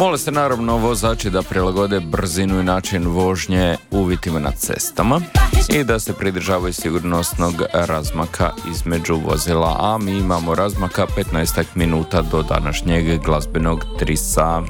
Mole se naravno vozači da prilagode brzinu i način vožnje uvjetima na cestama i da se pridržavaju sigurnosnog razmaka između vozila, a mi imamo razmaka 15 minuta do današnjeg glazbenog trisa.